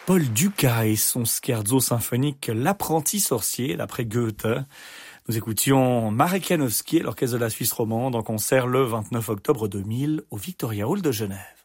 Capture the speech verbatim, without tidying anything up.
Paul Dukas et son scherzo symphonique L'apprenti sorcier, d'après Goethe. Nous écoutions Marek Janowski et l'orchestre de la Suisse romande en concert le vingt-neuf octobre deux mille au Victoria Hall de Genève.